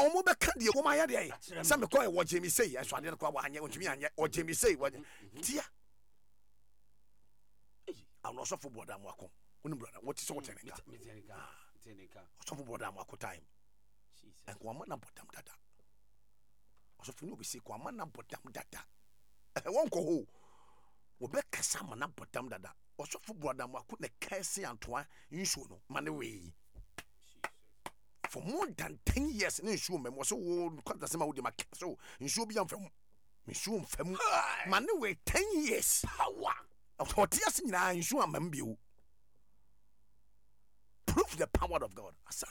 omo be ka de omo aya de say me call what Jamie say so ade ko anya ontumi anya what Jamie say what tia I no so for boda mo akon oni brother what is what teneka so for boda mo akon time Jesus and ko na bodam dada so for no be say ko na bodam dada won ko ho wo be kasa ma na bodam dada so for boda mo akon na kase antoa nsuo no mane we for more than 10 years in show me so kwanta sema wo de make so nsuo bi amfam nsuo mfam mane we 10 years power of tears nyina nsuo amam bio prove the power of God asa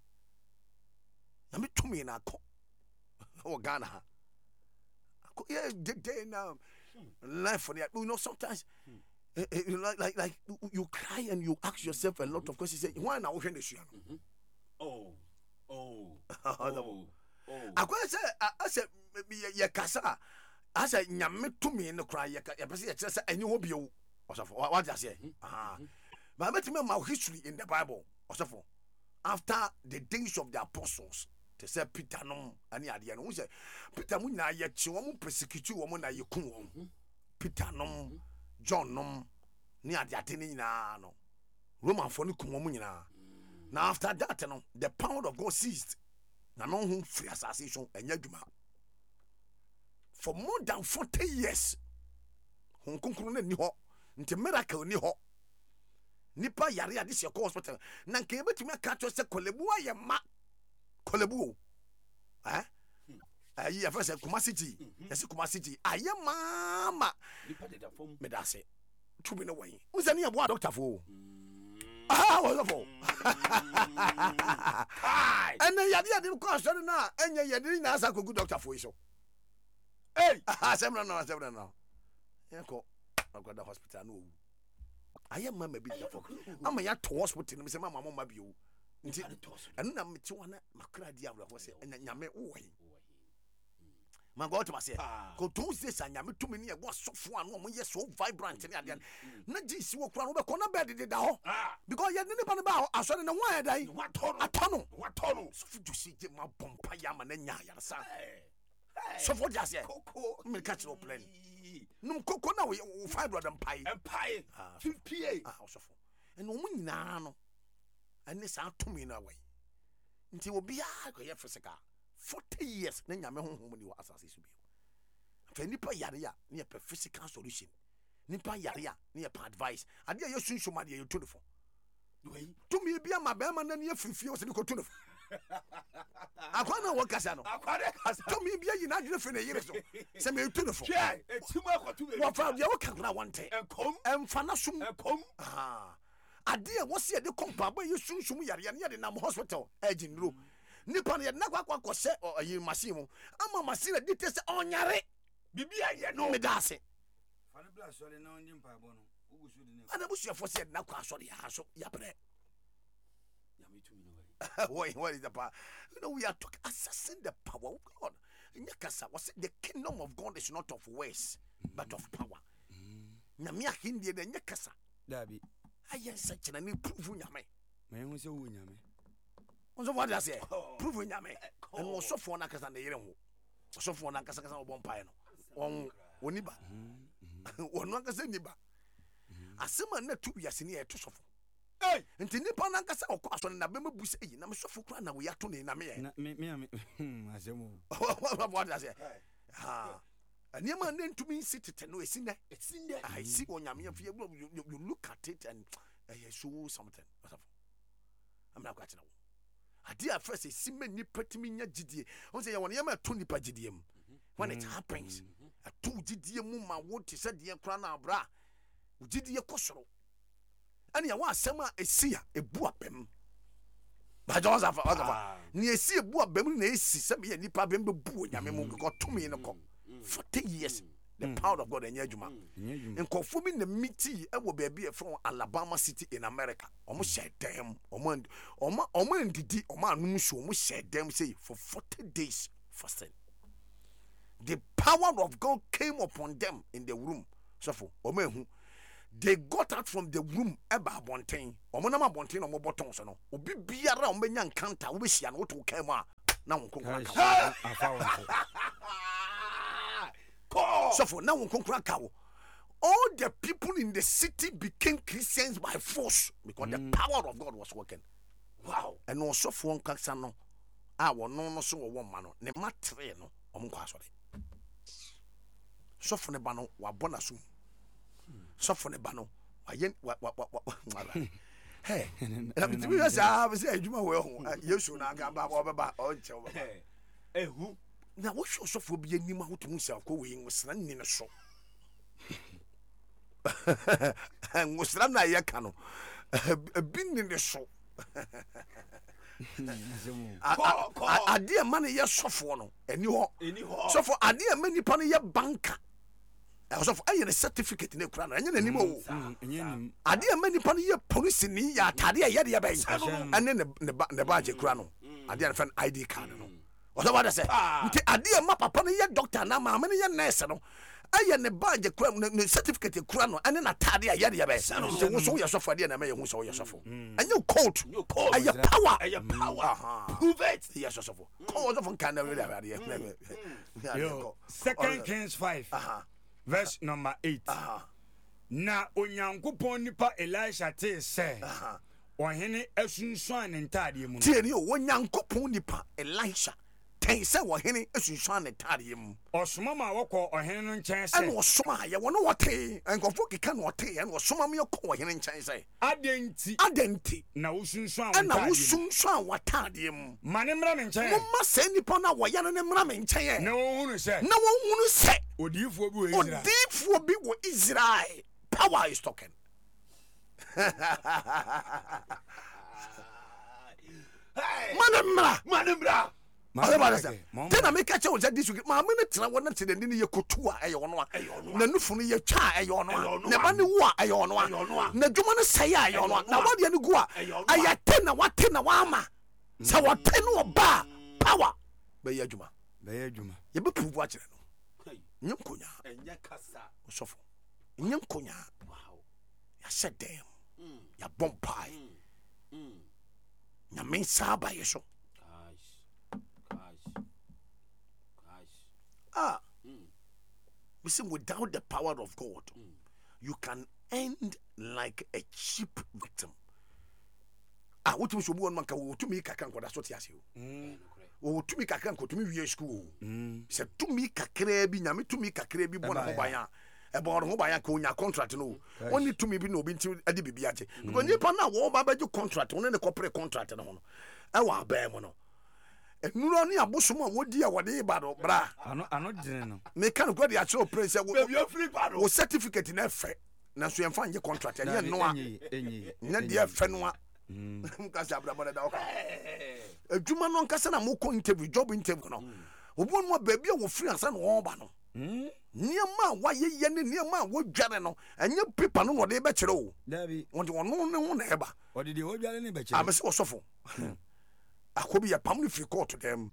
na me to me na ko o Ghana ha yeah day now life for you know sometimes like you cry and you ask yourself a lot of questions. You say why na wo hwe na sua no I say ye kasa I say nyame to me no cry ye pese ye kire say enyi ho bio osofo what you say but met me my history in the Bible osofo after the days of the apostles they say Peter no ani ade no say Peter mu na ye chi wo mu persecute wo mu na ye kun wo Peter no John no ni ade ni nyina no Roman for ni kun wo mu nyina. Now after that, you know, the power of God ceased. Now no whom free assassination and yaduma. For more than 40 years, Hong Kong ni ho, nti miracle ni ho. Nipa yare this your hospital. Na nke betumi aka to se kolebu aye ma. Kolebu. Ayi ya first Kumasi City. Yes Kumasi City. Aye mama. Nipa de da form me da se. To be no way. Unse ni abo doctor fo. Wonderful. And then you didn't cost now, and you didn't ask a good doctor for you. Hey, several now. I've got the hospital. No, I am my baby. I'm a yacht to hospital. Miss Mamma, my view. And I'm to one Macradia was and then Yame away. My God was say, go to this and Yame too many was so fun, 1 year so vibrant and again. Not this walk around the corner bed did because you didn't about I saw in the wire day. What tunnel? So to see my pompayam and then Yasa. So for just yet, me catch no plan. No cocoa now, 5 pie and pie 50 also. And woman now, and this out to me in a way. Until will be a for cigar. 40 years, then you home you assassin. For Nipa Yaria, near physical solution. Nipa Yaria, near advice. I dare you soon somebody you 24. To me, be my bearman and your 50 years and go to I can't know what Casano. To me, be a United for a year or so. Send me 24. Yeah, it's too much to what found your camera one day. And come and Fanasum and come. I dear, what's here the compa where you soon Yaria near the Nam Hospital, edging room. Nippon yet not what say or you Massimo. I'm a Massina details on Yare. Bibia, no me dase. Father Blast, sorry, no Indian Pabono. Who should know? And I wish you for said now, sorry, Yapre. Yami to me. Wait, what is the power? You know, we are talking assessing the power of God. In Yakasa was the kingdom of God is not of ways, but of power. Namia Hindi and Yakasa. Dabi. I am such an improving Yame. Man was a Winyame. So what I say? Proving Yame. And was so for Nakas and the Yellow. So for Nakas and one pine. On Woniba. One Nakas and Niba. A summer net 2 years in the air to suffer. Hey, and Nipa Nakas or cost on a member bush, and I'm so for crying we are to name me. I say, what I say? And your man then to me sit it and no, it's in there. It's in there. I see on Yami if you look at it and show something. I'm not quite know. I did first see many pretty minia GD. On say, when you're 20 per GDM. When it happens, a 2 GDM, my what is said, dear Crana bra. GD Cosro. And you want summer a seer, a boapem. But those of other near see a boapem, they see some any problem, boo, Yamamu got to me in a call. 40 years. The power of God and Yajuma. And conforming the meaty, I will be from Alabama City in America. Almost said them, Oman did Oman Mushu, almost said them say for 40 days fasting. The power of God came upon them in the room. So for Oman, they got out from the room about Bontain, Omanama Bontain or Moboton, Obi Biara, Omenian Kanta, Wishian, what will come out. na wo konkora so for now wo konkora ka wo. All the people in the city became Christians by force because the power of God was working. Wow. And also for nkasa no wo no so wo ma no ne matre no omko asore. So for ne ba no wa bona so. So for ne ba no wa hey, I'm to be say adwuma we ho. Yesu na ga ba obeba o nche obeba. Ehu. Na wo hwe so for bi anim ahotum sia ko we nwosra nni ne so. Nwosra na ye ka no. Bi nni ne so. Ade ma ne ye sofo no eni ho. Sofo ade ma nipa no ye banka. Also for a certificate in the crown, and then anymore. Ade ma nipa no ye police ni ya tade ya de ya ben. And then the badge crown. Ade fan ID card no. What about say? Ade ma papa no ye doctor na ma ye nurse no. Aye ne badge crown no certificate crown and then atade ya de ya ben. So wo so for ade na me hu so ye sofo. And you court. Aye power. Prove it. Yes sofo. Cause of can Yo, 2 Kings 5. Verse number 8. Na onyankopon nipa Elisha te se. Ohene asunsuan ne ntade mu. Tie ni onyankopon nipa Elisha ten se ohene asunsuan ne ntade mu. Osoma ma wokọ ohene no nchen se. Ana osoma ye wono wote. Enkofo kika no wote. Ana osoma me yekọ ohene nchen se. Adenti. Na usunsuan ntade. Ana usunsuan watade mu. Mane mra me nchen. Mama se nipa na wo ya no ne mra me nchen. Na wo hunu se. Odifo bi wo Israel. Power is talking. Manembra. Tena make a choose this week. My minute na wona te den ye kotua eye wono a. Na nufu no ye twa eye wono a. Na ba ne wo a eye wono a. Na dwuma no sai eye wono a. Na wode ne gu a. Aya te na wate na wama. Sa wate no ba power. Be ye dwuma. Ye be pubu a kire no. Nyankonya Enya kasa. Osofo. Nyankonya. Wow. Ya said them. Ya bompai. Ya men saba yeso. Listen, without the power of God, you can end like a cheap victim. What you should want to me kakan ko da so tiase o. To me kakan ko to me wie school. Se to me kakra bi nyame to me kakra bi bona ho ban a bon ho ban ka onya contract no. Only to me bi no bi nti ade bibia che. Because nipa na wo ba ba contract, one ne corporate contract no ho no. E wa ba mo no. Nuro ni abosom a wodi a wode ba do bra ano dine no me kan go de a chiro prince wo certificate na fe na so yemfa nje contract ya no a na de fe no a mkasa abra bada da o adwuma no nkasa na mo ko interview job interview no obo no ba bia wo free asa no wo ba no niema wa ye ne niema wo dware no anya paper no wo de be kire o dabi won de wono ne ho na eba odi de wo dware ne be kire amese osofo akobi ya pam no free court to them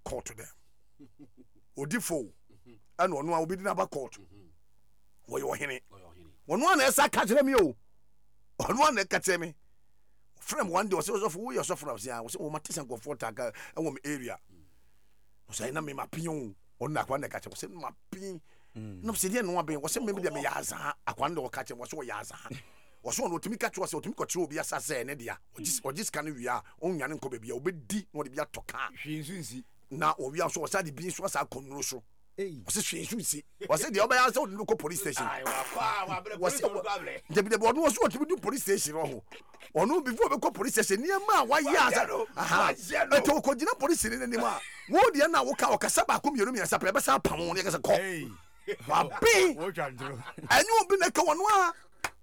odifo and ono a obi di na ba court wo yo hene ono na esa ka kire mi o ono na ka kire mi frame one day was also for your suffer was ya was o matisa go for taka e wo area o say na me mapin o na kwa na ka kire was mapin no se dia no aben was me me dia me ya za akwa na o ka kire was o ya za waso no otumi ka twase otumi ko kire obi asase ne dia ogis kan wi a onwane nko bebia obedi no de bia toka hwinsunsi na owi aso wasa de bi so asa konuro so wase hwinsunsi wase de oba asa odinu ko police station Ai wa bre police ko abre de bodo waso otumi du police station ho onu before be ko police station ni ma wa ya asa aha eto ko gina police ni ni ma wo de na wo ka okasa ba ko mienu mi asa pre be sa pam wo ne ka se ko wa bi wo twandro anyu obi na ka wono a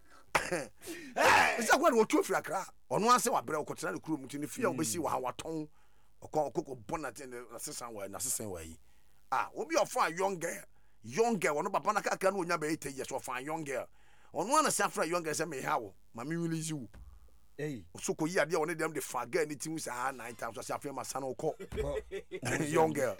esa kwa no tu afira kra ono ase wa bere okotena ne kuro muti ne fia obesi wa waton okoko bonate ne asesan wa yi obi ofo a young girl ono papa na kaka na onya be 8 years of a young girl ono na se afra young girl se me hawo ma me release you so ko yi ade one dem de fa girl ni timu sa 9 times so afra ma sana okọ young girl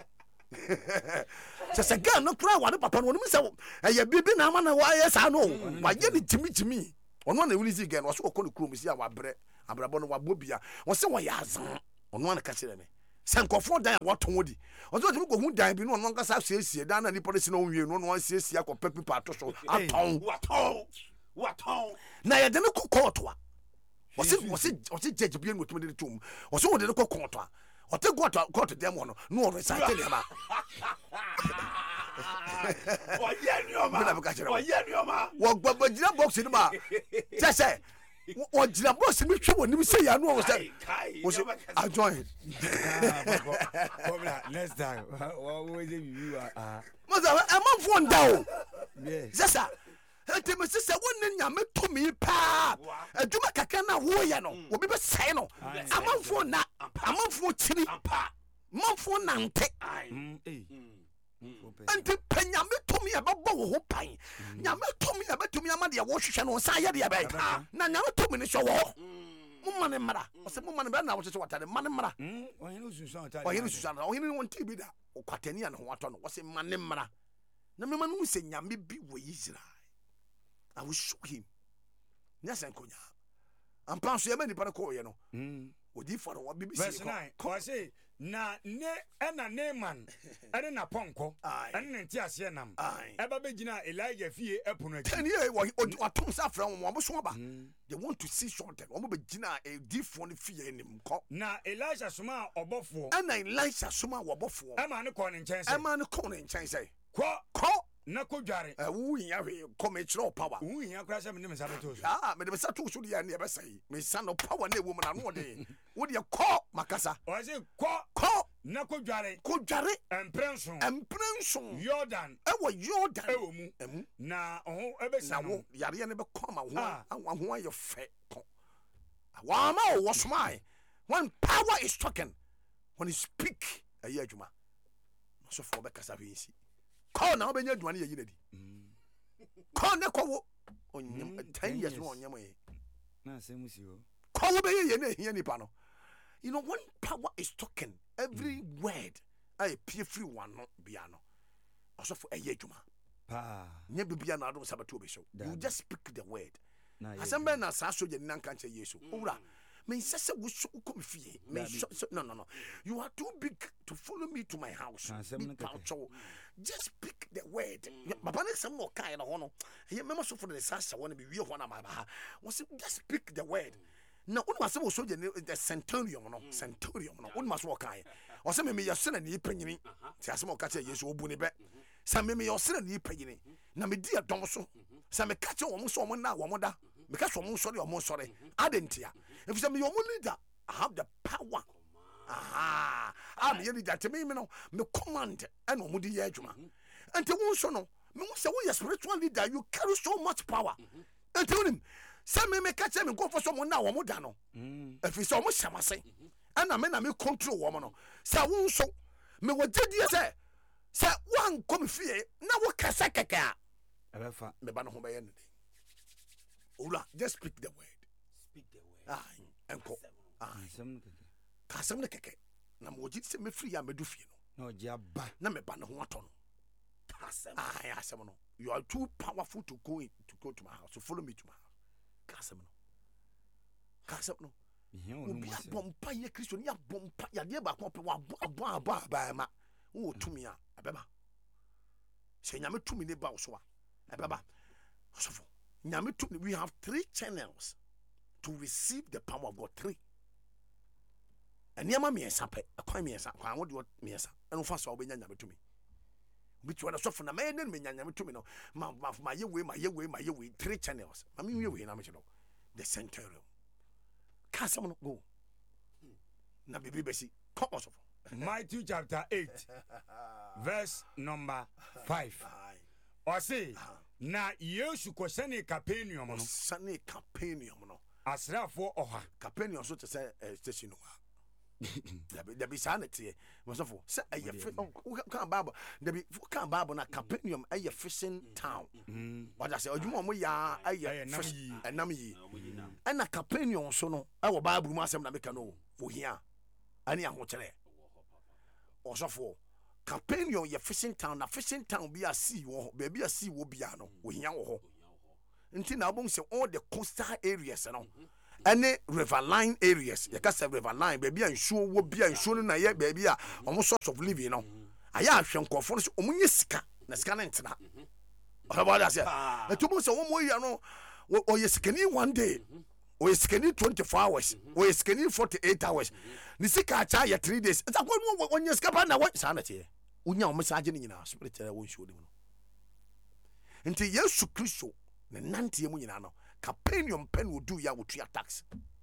se girl no kra wa ne papa no mi se ya bibi na ama na wa ye sa no wa ye ni timi ono na release again was okọ ne kuro mi si a wa bre abrabo no wa bobia won se wo ya azan ono na ka kire me Sankofo dan what wodi. Ozo timi ko hu dan bi no no nkasa siesie dan na ni policy no wie no no siesie akopɛ pipa to so aton. Waton. Na ye de ne ko court wa. Wasi judge bi no timi de tum. Wasi wo de ko court wa. Ote court dem no no recite dem ba. Wo gbagba jira box ni ma. Jese o jira box mi twa woni se ya no wo say. I join. Next time. What was it you are? Mother, I'm on phone down. Yes, sir. Enti me se wonni nyame to me pa. Aduma kaka na wo ye no. Obi be sai no. Amanfo na, amanfo chiri. Manfo nante. Enti penyame to me ababo wo ho pan. Nyame to me abatumi amade ya wo hwehwe no sa ye de ba. Na nyame to me ni so wo. Mumane mara. O se mumane be na wo se watade mane mara. Ohinu susan watade. Ohinu susan. Ohinu won ti bi da. O kwatani ya no ho ato no. Wo se mane mara. Na me manu se nyame bi wo Israel. I will show him. Yes, and Konya. I'm passing many paraco, you know. Would you follow what BBC? Verse 9. I say, na ne and a name and a ponko, and an Tiasianam. Ever begina Elijah Fee upon 10 years. What comes out from Wabaswaba? They want to see short and Wabagina a different fee in him. Now Elijah Suma or Buffo, and Elijah Suma or Buffo. I'm on a corner in chance. I'm on a corner in chance. Call. Nako jare we have conventional power we yan krasa me sabato me de sato so dia na be sai me san no power na woman no de wo de call makasa o say call nako jare ko jare emprenson Jordan e wo Jordan e wo mu na ho e be san wo yare ne be koma ho ayo fe ko wa ma wo smai when power is talking when you speak ayi adwuma so for be kasa bi si call now be nyadwuma ne yinadi call ne ko onyam 10 years no onyam e na semusi o call be ye ne hia nipa no you know when power is talking every word I pie free one no bia no also for ayi adwuma pa nya bibia na do sabato be so you just speak the word asembe na sa so je nanka nche yesu owura me sese wo so come fie me no you are too big to follow me to my house just speak the word baba na some no kai na ho no ye mema so for the sasa wona be wie ho na ma ba wo say just speak the word na unu ase wo so je the centurion no unu maso kai o say me yese na ni panyini ti ase mo ka che yesu obu ni be sa me yese na ni panyini na me di adom so sa me ka che wo mo so mo na wo mo da me ka so mo sorry adentia if say me your leader I have the power I'm here that me no me command and omo di adwuma ante wo so no me wo say wo spiritual leader you carry so much power ante wonim say me ka che me go for so mo na wo mo da no if say omo hyamase ana me na me control wo mo no say wo so me wo gedi say one come fie na wo kasa kaka abefa me ba no ho be ye ne Ola, just speak the word. Enko. Kasem ne keke. Na mo ji se me free ya me do fie no. No ji aba. Na me ba ne ho ato no. Kasem. Asem no. You are too powerful to go to my house. So follow me to my house. Kasem no. Obi abompa ye Kristo ni abompa ya de ba ko pe wa aba ma. Wo tumi a abeba. Se nyame tumi ne ba wo so a. Abeba. So we have 3 channels to receive the power of God. 3. And yama me sape, a coin me sa, I want me sa, and fast will be nyame to me. Which one so for na me nyame to me no. My way, 3 channels. I mean we na me no. The centurion. Can someone go? Na baby besi. Come on. Matthew chapter 8 verse number 5. Or say na Yesu ko sane Capernaum no sane Capernaum no asrafo oha Capernaum so to say station no there be sanity mosofo say aye kan Bible there be kan Bible na Capernaum aye fishing town what I say odwuma mo ya aye fish enam yi na Capernaum so no e wo Bible mu asem na meka no wo hia ani aho kere osofo Capernaum ye fishing town na fishing town be a sea wo baby a sea wo bia no wo hia wo ho nti na bom say all the coastal areas no any riverine areas you can say riverine baby and show wo bia and show na ye baby a omo source of living no aya ahwe nkofo so omo nye sika na sika na ntena about that say to mo say wo ya no o ye sikani one day o ye sikani 24 hours o ye sikani 48 hours ni sika cha ya 3 days it's akwa no onye sika pa na wo sa na tie unya omo sa age ni nyina spirit wo show dem no nti Yesu Kristo ne nante mu nyina no Capernaum pen will do ya with your tax.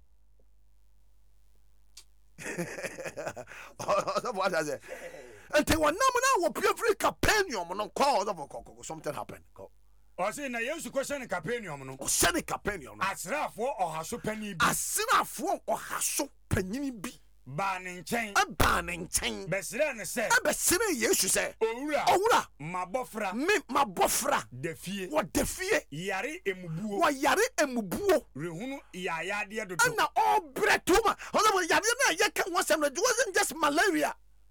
What does it? And they were now free Capernaum no cause of something happened. Or say na Yesu question Capernaum no. Send Capernaum. Asrafo or haso penny bi. Asrafo or haso penny bi. Banning chain. A banning chain. Besire ne say. A besire Yesu say. Owura. Mabofra. Me mabofra. Defie. What defie? Yare emubuo. What yare emubuo. Rehunu yaya de dodo. Na all bretuma. Although yare na yeka wasem it wasn't just malaria.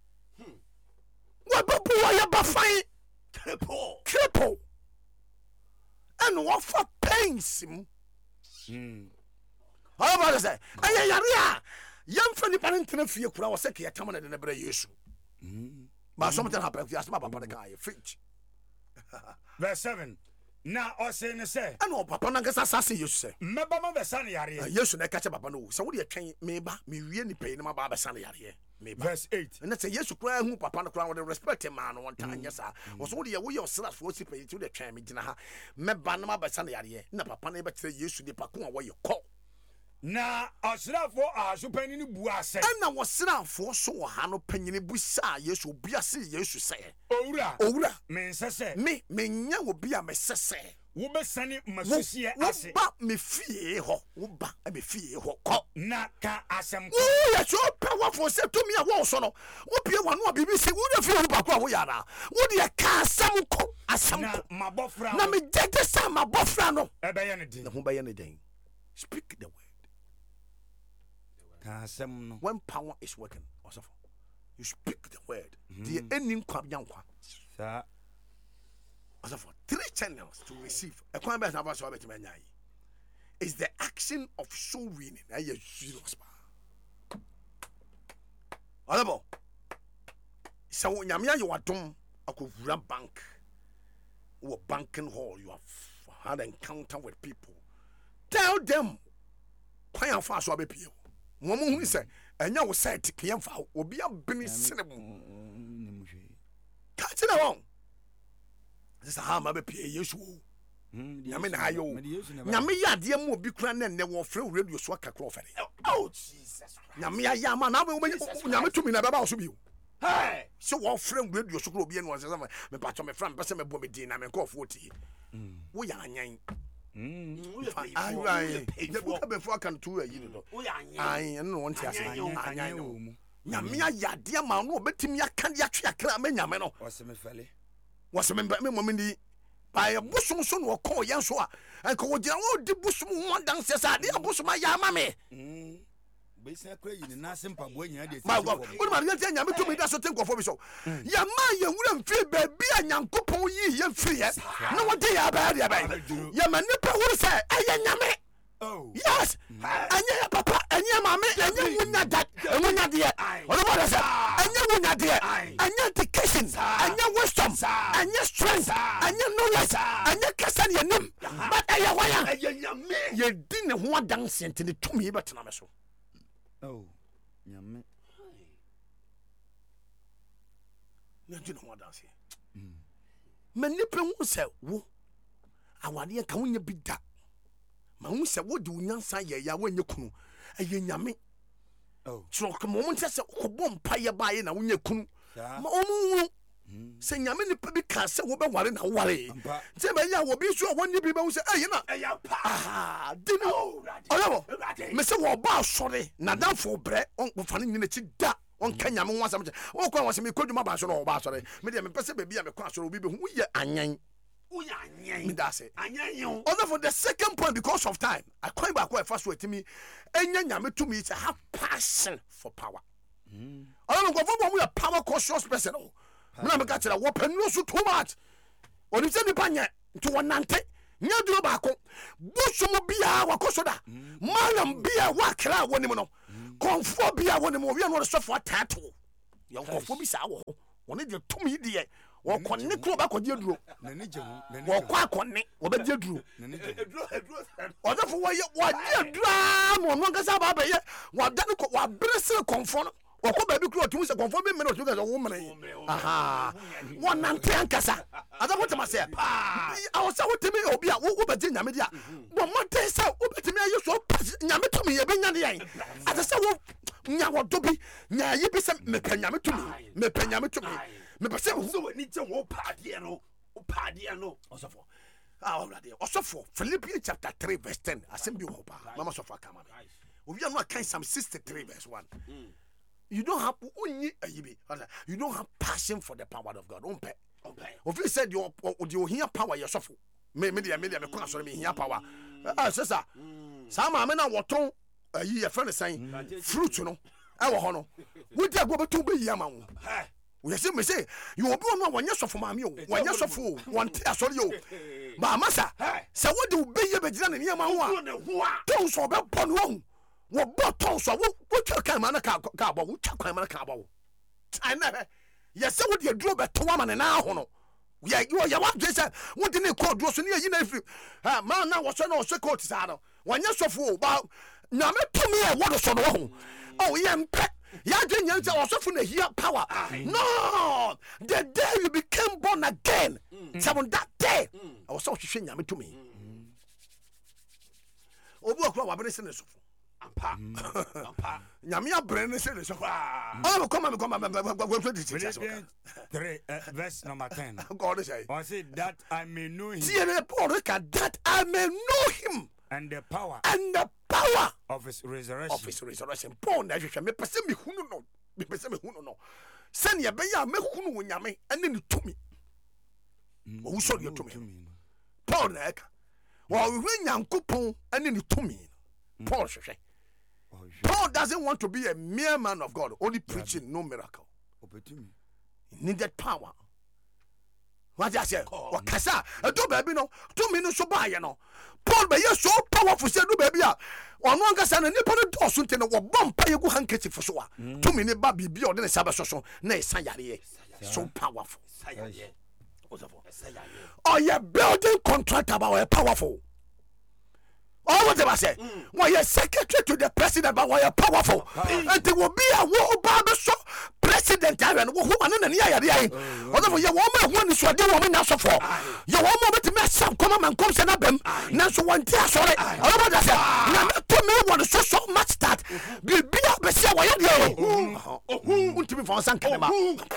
What babu ya bafai. Cripple. And what for pains him? How about say? Ay yare. Yam fani parent fie kura wo seke yatamana de nebra Yesu. But something happened to my papa the guy fridge. Verse 7. Now or say ne say. I know papa na gasa sase Yesu say. Meba ma besan yare. Yesu na kache papa no. So wo de twen meba me wie ni pe ni ma ba besan yare. Verse 8. And say Yesu kura hu papa no kura wo de respect man one time yesa. Wo so wo de wo ye osra fo si pe ti de twen me gina ha. Meba na ma besan yare. Na papa na be kire Yesu de pa ko wo ye ko. Na asrafo aso panini bu ase na wasrafo so wo ha no panyini bu sa Yesu obi ase Yesu se owura me nsese me nya obi a mesese wo besani masusie ase wo ba me fie ho wo ba me fie ho ko na ka asem ko ya so powerful se to me a wo so no wo pie wa no bibi se wo de fie ho ba ko wo ya na wo de ka asem ko na mabofra na me dede sa mabofra no ebe ye ne din na ho ba ye ne din speak the word. When power is working, also you speak the word. The ending kwabyankwa. Sir. Also for 3 channels to receive. A kwamba na ba so betimanyai. Is the action of soul winning. Na ye serious ba. Alabo. So nyamia you wadom akowura bank. Or banking hall you have had an encounter with people. Tell them kwanya fa so abepie. Momo hu se enya wo set kian fa obi abini sinemu ka tena won this ha ma be pie Yesu nyame na hayo nyame yade mu obi kura na ne wo frɛ radio so akakro fere oh Jesus nyame ya ma na wo nyame tumi na baba so bi hey so wo frɛ radio so kro obi enu se me pa cho me fra me pese me bo me din na me ko fo ti wo ya anyan ayi the book before can to a you know ayi no want to say ayi nyame ayade ama no obetimi aka de atwe akra ma nyame no waseme me momindi by busum so no ko yen so a enko wo gina wo di busum ho dan se sa de busum ya ma me Besa kra yi na sempa bo nya de ma go wo ma de nyame to me da so tenkofo bi so ya ma ye wura mfi ba bi anyankopon yi ye mfi ye na wo de ya ba de ba ya ma nipa wo se aye nyame oh yes anya ya papa anya mama anya wunya dad wunya de wo bo se anya wunya de anya education anya wisdom anya strength anya knowledge anya kasan ye nim but aye waya aye nyame ye di ne ho adanse ntene tumi betena me so. Oh, nyame. Nti no ho dance. Manipa hu se wo awade ka wonya bi da. Ma hu se wo de unyansa ye ya wanye kunu. Aye nyame. Oh, so ko mo nte se ko bom paye baaye na wonya kunu. Ma omu se nyame nipa bi ka se wo be ware na ware. Nti be ya wo bi so wonni bi be hu se aye na. Eya pa. Ah, dino. Olabo. Me se wo ba sore na danfo bre on fa ne nyina chi da. On kanya me wansa me o kwa wansa me koduma ba so no ba sore me de me pese baby a me kwa sore obi be hu ye anyan me da say anyan other for the second point because of time I quite back where first way to me enya nyame to me to have passion for power I don't go for we a power conscious person me na me ka tell what pen no so too much oni se ni panye to wonante nya duro ba ko bosom bia wakosoda manam bia wakra wonim no konfo bia wonim wo wi no sofo atato ya konfo bi sa wo woni de tumi de wo konne kro ba kodie duro nani jehu wo kwa konne wo ba die duro odafo wo ye wo die duro no no ngasa ba ba ye wo da ne ko wa brese konfo no wo ko ba bi kro tumi se konfo bi me no tumi se wo mene aha wo nante ankasa adafo tema se awo sa wo temi obi a wo ba je nyame dia bo mo te se wo ba temi aye so nyame tumi ye be nya de yan adasa wo nya wo dobi nya yi bi se me pa nyame tumi me pese so ni je wo paade no osofo osofo Philippians chapter 3 verse 10 asem bi ho pa mama sofo kama obi anu akan Psalm 63 verse 1 you don't have you don't have passion for the power of God umpe obi said you hear power yourself me kwa so me hear power sesa sama me na woton ayi ye friend san fruit no e wo ho no wodi agbo betu be yi ama wo we say you obi no wanya sofo maami o wanya sofo wonte asori o ba masa se wodi be ye be gina ne ma ho a ton so be pon wo wo boton so wo twa kan ma na ka ba wo twa kan ma na ka ba wo ana ye se wodi aduro be to ma ne na ho no ya wa jesa wodi ne ko duro so ne yi na afiri ha ma na wo so na wo so coat sa no wanya sofo ba na me tumi e wo do so no ho oh ye mpe ya genya nse osofu na hear power no the day you became born again seven that day I was so hwehwe nyame tumi obu akwa wa bene se ne sofo ampa nyame abre ne se ne sofo oh come 3 verse number 10 God say I say that I may know him that I may know him and the power of his resurrection. Paul na hwehwe me pese me hunu no sane ye be ya me hunu wo nyame ene ne tumi wo so de tumi Paul na eka wo hwe nyankopon ene ne tumi Paul hwehwe Paul doesn't want to be a mere man of God only preaching no miracle he needed power. What I say? What kasa? Do baby no. 2 minutes so buy no. Paul be so powerful say do baby a. Ono nkasa na nipa no do so nte no wo bompa ye go handkerchief so a. 2 minutes ba bibi o de ne sabe so na esan yare so powerful. Oh yeah, building contractor ba powerful. Oh what I say? Why you secretary to the president but why you powerful? And there will be a war ba so president Aaron wo ho anu na ne yare yin odofo ye wo ma ho ni so de wo na so for ye wo ma betime sam koma man kom se na bem na so won ti asore obo da se na to me wo so much that be be se wo ye de untimi fon san kanema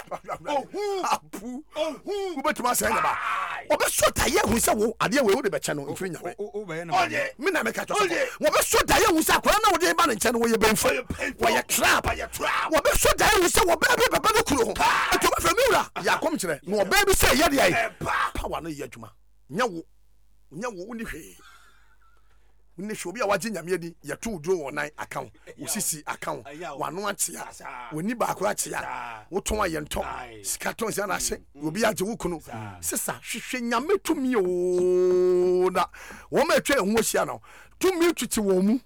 apu wo betime se na ba obe so ta ye hu se wo ade we wo de be che no mfiri nyame oye me na me ka to wo be so da ye hu se akora na wo de ba ne che no wo ye benfo wo ye trap wo be so da ye hu se wo baba no kuro ho to ba famira ya kom kire no baby say ye de ai power no ye adwuma nya wo uni hwe uni hwe obi a waje nyame adi ye to duro won account usisi account wano atia woni ba akora atia wo ton aye nto sika ton sia na hye obi age wo kunu sisa hwehwe nyame tumi o na wo ma twa hu ohia no tumi twiti wo mu.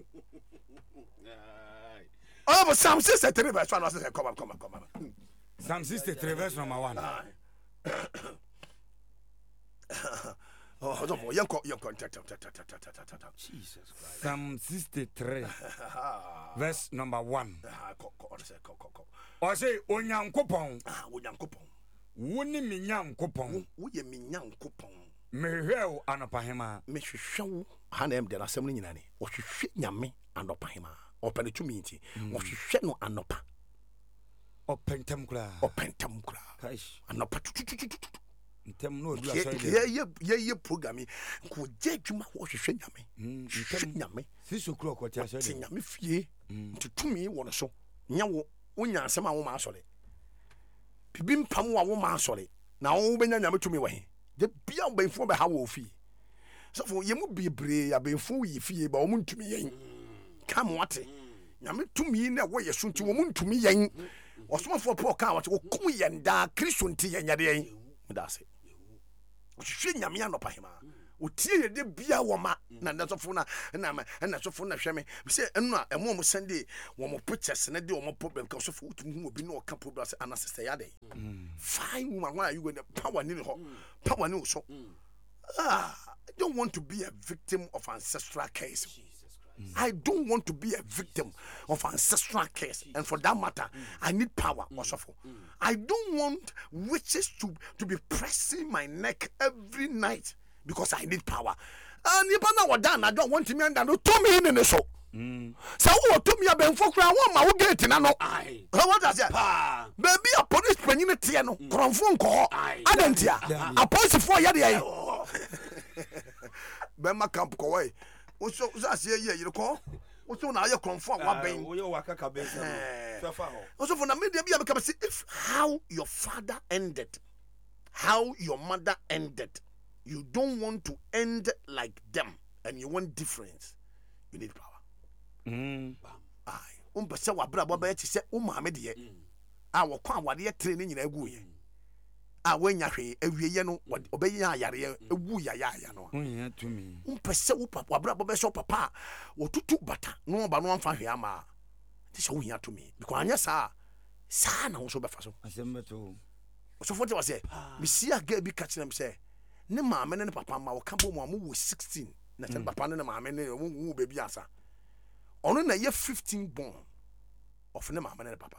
Oh, but Psalm 63 verse 1 says, come on. Psalm 63 verse number 1. Oh, Jesus Christ. Psalm 63 verse number 1. I say, Onyankopon. Woni mi nyankopon. Wo ye mi nyankopon. Mehweo anopahema. Mehwehwe hanem de asem ni nyina ni. Wo hwehwe nyame anopahema. Open to me nti wo hwehwe no anopa opentam kura anopa ntem no odu asori ye program ko je adwuma wo hwehwe nyame siso kura ko ti asori nyame fie ntutumi wo no so nya wo onya asem a wo ma asori bibi mpam wo ma asori na wo benya nyame tumi wo he de bia mbanfo be ha wo fie so fo ye mu bibre ya benfo yi fie ba wo ntumi yen come what nyame tumi na wo yesu nti wo ntumi yen osomafo Paul ka what wo kum yen da Kristo nti yen yade yen medase wo hwe nyame anopa hema otie ye de bia wo ma na ndasofo na na sofo na hweme say enu a emo mo Sunday wo mo pictures na de wo mo problem ka sofo utum hu obi na o ka problem say ana sister ya dey fine woman, why are you going to power ni ho power ni so I don't want to be a victim of ancestral case. I don't want to be a victim of ancestral case. And for that matter, I need power. I don't want witches to be pressing my neck every night because I need power. And if I don't want me and to me in the show. So what to me a ben for crown one my gate na no. What does that? Baby a police penny tie no. Kronfo nko. Adantia. A police for ya dey. Ben ma camp ko way. So say you call. So now you confirm what ben. Also for na media be become say if how your father ended, how your mother ended, you don't want to end like them and you want difference, you need power. Aye, pese wa bra baba ti se o maame de ye. A wo kwa awade ye training nyina egu ye. A wanya hwe awieye no obeyi ayare egu ya no. Onya tumi. Pese wo papa bra baba so papa wo tutu bata no ba no amfa hwe ama. Ti se wo hia tumi because anya sa na wo so befa so. Asembeto. So for was say me see a girl bi catch them say ne maame ne papa ma wo ka bo mo wo 16 na ten papa ne maame ne wo baby asa. Ono na ye 15 born of ne mama ne papa.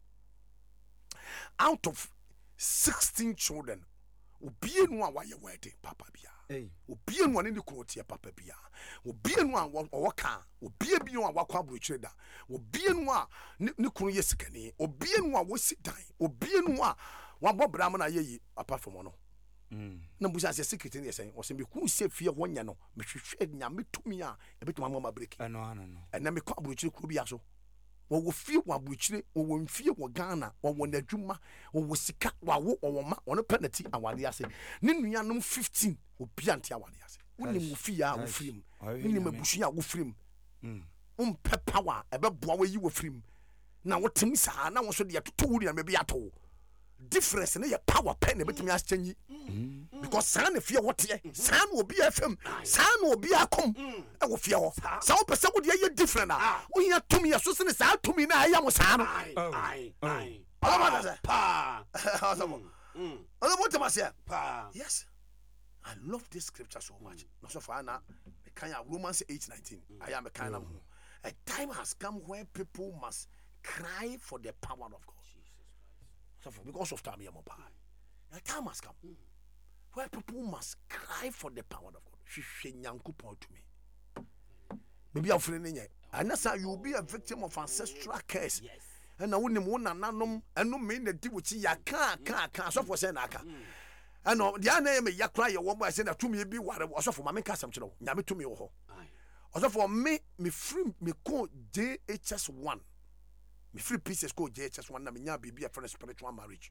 Out of 16 children, obie no a waye wedding papa bia. Obie no ne krotie papa bia. Obie no a woka, obie bi no a wakwa brochire da. Obie no a ne kunu ye sikani. Obie no a wosi dan. Obie no a wabɔ bram na ye apart from ono. Na busa se secret ne yesen o se me ku se fie wonya no me hwehwe nya metumi a e betuma mama break no na me kwa abrochire kuro bia so wo fie wo abrochire wo mfie wo Ghana wo nadwuma wo sika wo ma ono penalty awade ase ne nuanom 15 obi ante awade ase woni mu fie a wo firim ni mabusu a wo firim pe power e be boa wo yi wo firim na wo tim sa na wo so de toto wo na me bia to difference ne ye power pen bet me aschanyi because san ne fie wote san obi fm san obi akom e wo fie ho san wo pese wo de ye different na wo hia tumi so se ne sa tumi na aya mo san no pa yes, I love this scripture so much. No so far now the kind of Romans 8:19 I am a kind of a time has come where people must cry for the power of God. Because of time, the time has come where people must cry for the power of God. To me, maybe I'm feeling it, and that's how you'll be a victim of ancestral curse. And I wouldn't want to and no mean the deal with you can't so for saying I can. And the name ya cry your woman said that to me be what was for my custom to know. Yami to me, also for me free me call JHS1. Me free pieces called JHS1 na me nya bibi a friend spiritual marriage.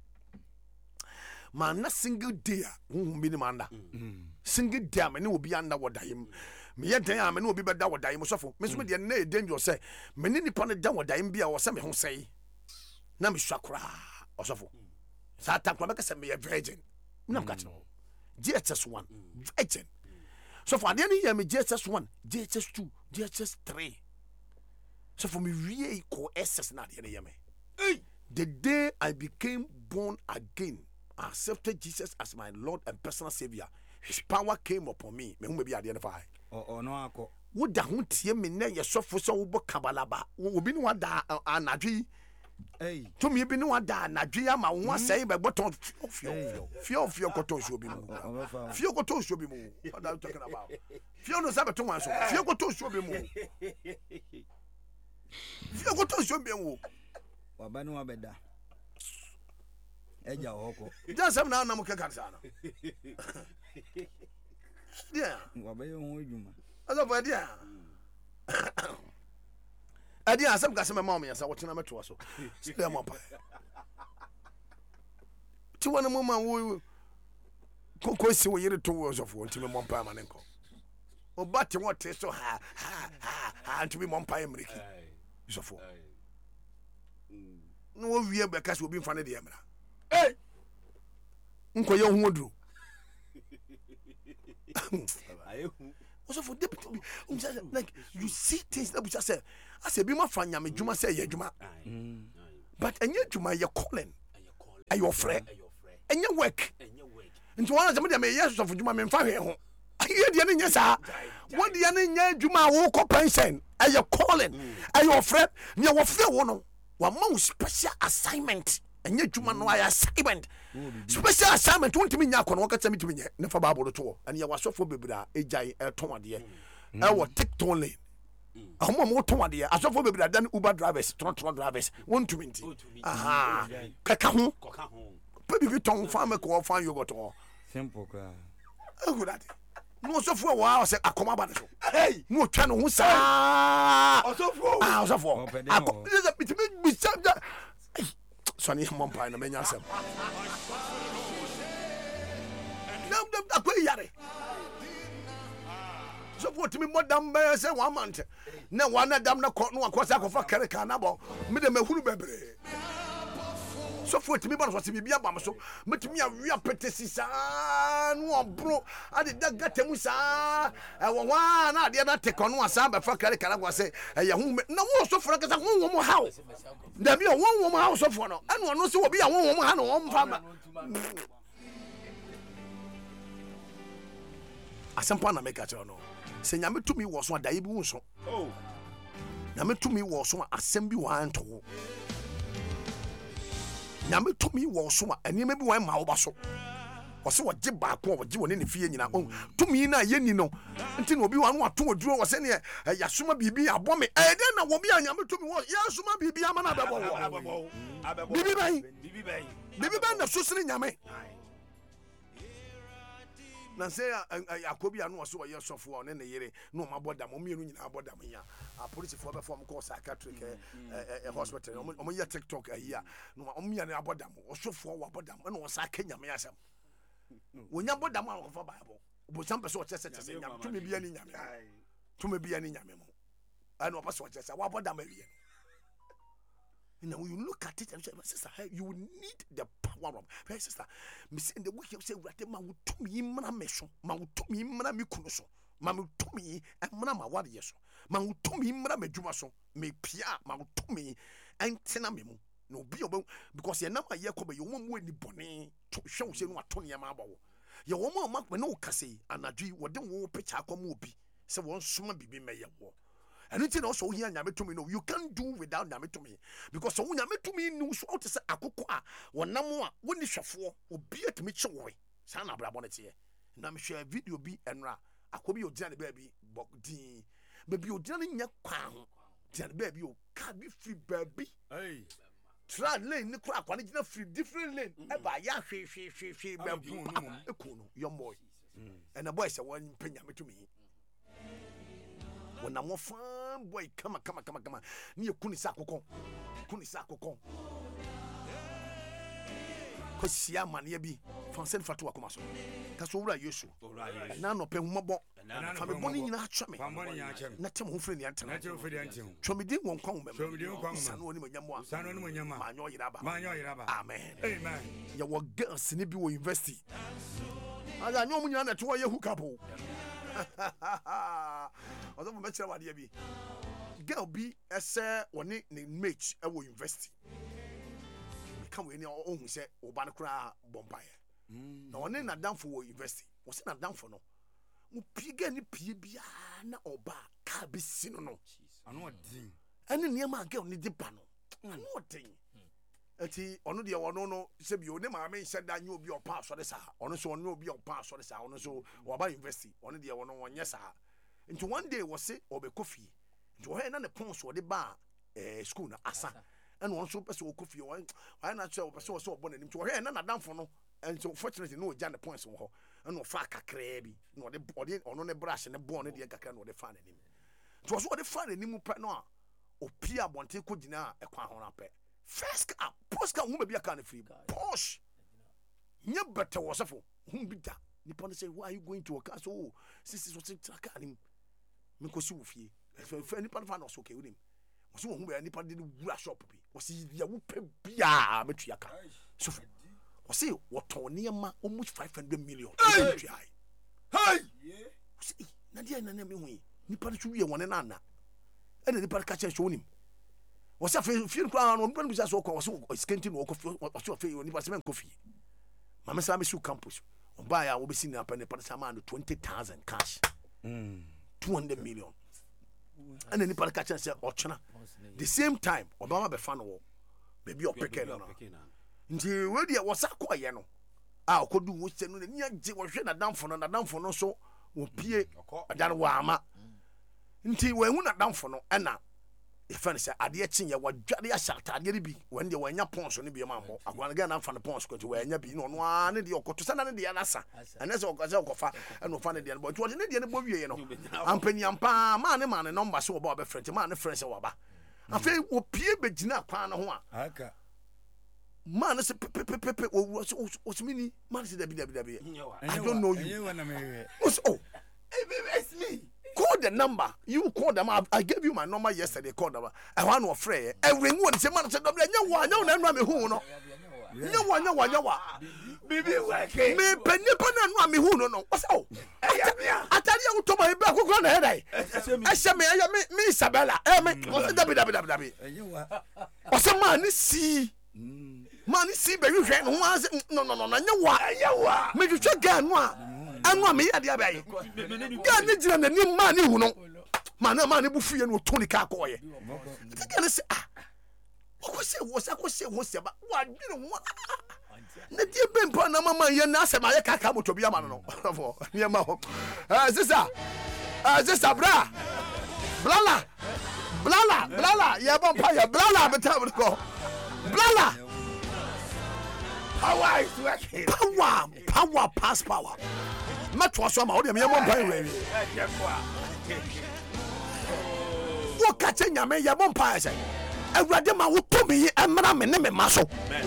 Man na single day be ni manda. Single day me no be under wadayim. Me ye dan me no be beda wadayim so for. Me so me de na danger say me ni nipa ne dan wadayim bia wo say me ho say. Na me swakra osofo. Sa takwa be ka say me ye virgin. Me na ka tno. JHS1 virgin. So for the any me JHS1, JHS2, JHS3. So for me, really, SS na the day I became born again, I accepted Jesus as my Lord and personal Savior. His power came upon me. Me who may be identified. Oh no, ako. Wo da ho tie me na ye sofo so wo kabalaba. Wo bi no da anadwi. To me bi no da anadwi ama wo asai be botton fio koto so bi mu. Fio koto so bi mu. What are you talking about? Fio no sabe to wan so. Fio koto so bi mu. Fio koto so bi mu. Waba no abeda. Eja hoko. Just am na mo keka sana. Yeah. Waba yo ho adwuma. Aso for dia. Adia asem ka se me mama ya sa wo tena meto so. Stay mo pa. Ti wona mo ma wo ko si wo yire to wo so fo nti me mo pa ma ne nko. O ba ti won te so ha nti me mo pa emriki. So fo. No wo wie be ka se obi mfa ne de emra. Nko ye ho oduru. Also for deputy, like you see things that we just say. I say, be my friend, Yami Juma say, yeah, Juma. But and yet, Juma, you're calling, and your friend, and your work. Into one of them, may yes of Juma and fire. I hear the enemy, sir. What the enemy, Juma, woke up and and you're calling, and your friend, your friend, one more special assignment. And yet, Juma, no assignment. Special assignment, 20 minutes, I can walk at me to me, never babble at all. And you was so for baby, a jay, a tomadia. I will take only. I'm more tomadia. I saw for baby than Uber drivers, truck drivers, 120. Aha, Kakahu, baby, tongue farmer, call find you got all. Simple. Oh, good at it. No, so for a while, I said, I come about it. Hey, no channel, who's also for Sonny Mompa and a Menyasam. Now, the Quayari. So, what to me, Madame Bear say 1 month. No one of them, no cotton, one quasi of a caracanabo, Madame Hulubebre. So, for to me, but was to be a bomb, so, but to me, a real petty one bro. I did that get him, sir. I want one, I did not take on one side, for Caracan was say, a young no more so for a woman house. There be a 1 woman house of one, and one also will be a 1 woman and 1 farmer. As some pana make a turn. Say, Yammy to me was one day, so. Oh, Yammy to me was one assembly one to. Yammy to me was one, and you may be one maubaso. Or so what jib back over you in the fear in our own. To me, na yen, no. Until will be 1 or 2 or draw was any Yasuma Bibi, a woman, and then I will be a Yammy to me was Yasuma Bibi, a man of Bibi Band of Susan Yame. Nancy, I could be a no so a year software and the year, no, my body, about them here. A police for form called psychiatric hospital, on your TikTok a year, no, only an about them, or so for about them, and was I Kenya Mayasam. When you bought them out of a Bible, but some person says, to me be any yam, to me be any yam. I know what I said, what about them? Now, when you look at it and say, sister, you need the power of her sister. Miss in the way you say, Ratema would to me, Manamesho, Mau to me, Manamikunoso, Mamu to me, and Manama Wadiaso, Mau to me, Manamejumaso, me Pia, Mau to me, and Tenamimu. No, be because you're not a Yakoba, you won't win the bonnet to show you what Tony Amabo. Your woman mark when no Cassie and Adri, what don't want pitch Akomobi, so one summer be mayor war. And it's also here, Yamitomi, no, you can't do without Yamitomi. Because so Yamitomi knows how to say Akokoa, one number, one is a 4, or be at Mitchell. Sana Brabonet here. Now, I'm sure a video be and Ra. I could be your Johnny baby, but D. Baby, you're Johnny Yakwan. Johnny baby, you can't be free, baby. Hey. Try lane, the crack, one is not free, different lane. Ever, yeah, she, young boy. And the boy said, 1 penny to me. When I'm a fun boy, come on. Near Kunisako. Because Siaman Yabi, from San Fatua Comaso. That's all I used to. And now no pay mobile. And I'm money in our chummy. Not some who friend the antenna. Chomidin won't come. Son, Amen. Amen. Your girls in Ibu University. As I know when you're on a 2-year hookup. Although much of what be girl be a sir or nick mate at university. We come in your own say Obanakra Bombay. No one in a down for university was in a down for no. Pigany Pibiana or bar can't be seen no. I know what thing. And near my girl need the panel. I know what thing. Eti ono de wono no se bi oni ma me said that you be your pass for this ono so ono be your pass for this ono so oba university ono de wono wonye sa into one day was say obekofie into he na ne pon so de ba school na asa and one so person okofie why na che person so obo na nim to he na nadamfo no and so fortunately no ja ne points wo ho and no fa kakra bi no de ono ne brush ne bon ne de kakra no de fa na nim to so de fa na nim pa no a opia bonte ko gina ekwa ho na pe. First car, post car, who may be a kind of free. Posh. You better was a fool. Whom be that? Nippon say, why are you going to a castle? Oh, sisters was a track at him. Because you fee. If any part of us okay with him. Was who any part didn't rush up. Was he the whoop bia metriaca? So, was he what Tony almost 500 million? hey na dia na na me hu nipa no twi won na na ena nipa ka che show nim wo sa fe kwa no mpan bisa so kwa wo skenti no ko wo fe nipa se men kofi mama sa me su campus on buy a wo be sin na pa ne pa sa man 20,000 cash 200 million ena nipa ka che se ochena the same time obama be fan wo baby opeke no nti we dia wo sa kwa ye no a okodu wo se no ni agye wo hwe na damfo no so wo pie adan wa ama nti we hu na damfo no ena e fa ne se ade chinye wadwade ya shata ade bi when de wanya ponso ne bi ma mo agwan ga na fa ne ponso ko ti wanya bi no no a ne de okoto sana ne de ya nasa ene se okoze okofa ene fa ne de bo ti ne de ne bo wie no ampani ampa ma ne number so oba be front ma ne friend se woba afi wo pie be gina kwa na ho a aka man se pepe osmini man se dabi I don't know you oh it's me call the number you call them I gave you my number yesterday call them I want to free every one say man say dabi nya na nwa me hu no nya bibi working me penipa na nwa me hu no what's oh atari ya to ma be akoko na hedai ehye me Isabella me dabi what's man si man si be hwe no no nya me twetwe ga no a anwa me ya dia ba yi ga ne jira na ni man hu no man bu fie no to ni ka ko ye ga ne se ko se ba wa dwene ho na die be mpa na mama ye na se ma ye kaka moto bia ma no fo ye ma ho sisa bra blala ye bon pa ye blala beta ko blala power is working power pass power metro so ma o de me bon pa we wo ka che nyame ye bon pa se awurade ma wo to me emra me ne me ma so